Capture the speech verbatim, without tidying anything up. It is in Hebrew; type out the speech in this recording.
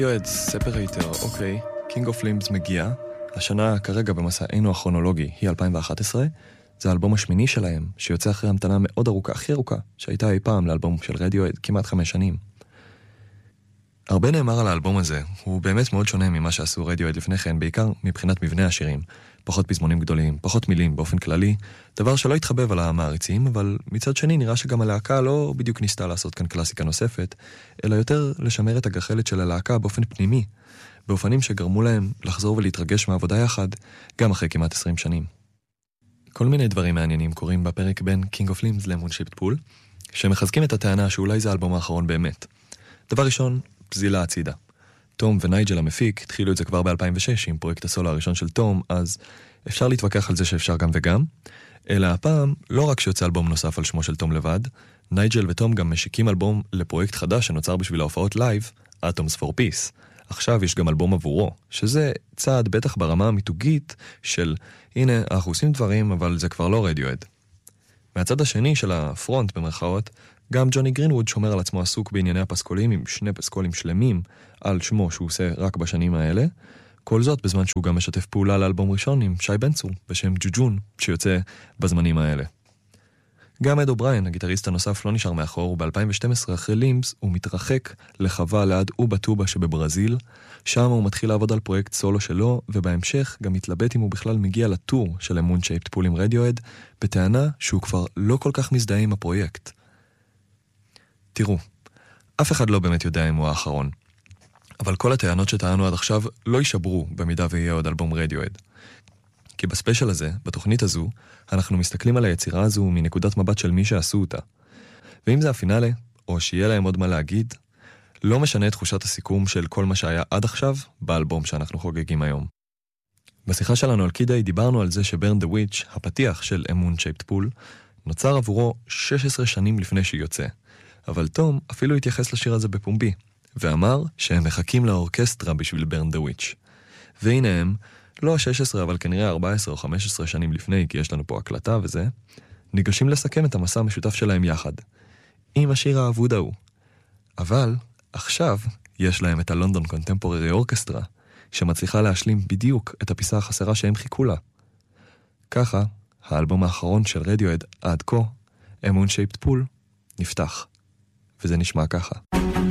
רדיואהד, ספרייטר, אוקיי. King of Limbs מגיע. השנה כרגע במסענו הכרונולוגי היא אלפיים ואחת עשרה. זה האלבום השמיני שלהם, שיוצא אחרי המתנה מאוד ארוכה, הכי ארוכה, שהייתה אי פעם לאלבום של רדיואהד, כמעט חמש שנים. הרבה נאמר על האלבום הזה, הוא באמת מאוד שונה ממה שעשו רדיואהד לפני כן, בעיקר מבחינת מבנה השירים. פחות פזמונים גדולים, פחות מילים באופן כללי, דבר שלא התחבב על המעריצים, אבל מצד שני נראה שגם הלהקה לא בדיוק ניסתה לעשות כאן קלאסיקה נוספת, אלא יותר לשמר את הגחלת של הלהקה באופן פנימי, באופנים שגרמו להם לחזור ולהתרגש מעבודה יחד, גם אחרי כמעט עשרים שנים. כל מיני דברים מעניינים קורים בפרק בין King of Limbs ל-Moon Shaped Pool, שמחזקים את הטענה שאולי זה האלבום האחרון באמת. דבר ראשון, פזילה הצידה. תום ונייג'ל המפיק התחילו את זה כבר ב-אלפיים ושש עם פרויקט הסולו הראשון של תום, אז אפשר להתווכח על זה שאפשר גם וגם, אלא הפעם לא רק שיוצא אלבום נוסף על שמו של תום לבד, נייג'ל ותום גם משיקים אלבום לפרויקט חדש שנוצר בשביל ההופעות לייב, Atoms for Peace. עכשיו יש גם אלבום עבורו, שזה צעד בטח ברמה המיתוגית של הנה אנחנו עושים דברים אבל זה כבר לא רדיואהד. מהצד השני של הפרונט במרכאות, גם ג'וני גרינווד שומר על עצמו עסוק בענייני הפסקולים עם שני פסקולים שלמים על שמו שהוא עושה רק בשנים האלה. כל זאת בזמן שהוא גם משתף פעולה לאלבום ראשון עם שי בן צור בשם ג'וג'ון שיוצא בזמנים האלה. גם אד אובריין, הגיטריסט הנוסף, לא נשאר מאחור, וב-אלפיים ושתים עשרה אחרי לימס הוא מתרחק לחווה ליד אובה טובה שבברזיל. שם הוא מתחיל לעבוד על פרויקט סולו שלו, ובהמשך גם מתלבט אם הוא בכלל מגיע לטור של Moon Shaped Pool עם רדיואהד, בטענה שהוא כבר לא כל כך מזדהה עם הפרויקט. תראו, אף אחד לא באמת יודע אם הוא האחרון. אבל כל הטענות שטענו עד עכשיו לא יישברו במידה ויהיה עוד אלבום רדיואהד. כי בספיישל הזה, בתוכנית הזו, אנחנו מסתכלים על היצירה הזו מנקודת מבט של מי שעשו אותה. ואם זה הפינאלה, או שיהיה להם עוד מה להגיד, לא משנה את תחושת הסיכום של כל מה שהיה עד עכשיו באלבום שאנחנו חוגגים היום. בשיחה שלנו על קידיי דיברנו על זה שברן דה וויץ', הפתיח של Moon Shaped Pool, נוצר עבורו שש עשרה שנים לפני שיוצא. אבל תום אפילו התייחס לשיר הזה בפומבי, ואמר שהם מחכים לאורקסטרה בשביל ברן דה וויץ'. והנה הם, לא שש עשרה אבל כנראה ארבע עשרה או חמש עשרה שנים לפני, כי יש לנו פה הקלטה וזה, ניגשים לסכם את המסע המשותף שלהם יחד, עם השיר האבוד ההוא. אבל עכשיו יש להם את הלונדון קונטמפוררי אורקסטרה, שמצליחה להשלים בדיוק את הפיסה החסרה שהם חיכו לה. ככה, האלבום האחרון של רדיואהד עד כה, Moon Shaped Pool, נפתח. וזה נשמע ככה.